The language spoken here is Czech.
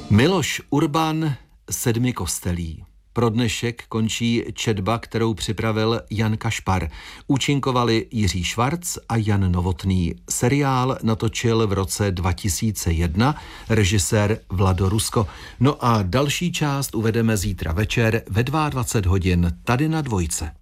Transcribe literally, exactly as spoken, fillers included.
Miloš Urban, Sedmi kostelí. Pro dnešek končí četba, kterou připravil Jan Kašpar. Účinkovali Jiří Švarc a Jan Novotný. Seriál natočil v roce dva tisíce jedna režisér Vlado Rusko. No a další část uvedeme zítra večer ve dvacet dva hodin tady na Dvojce.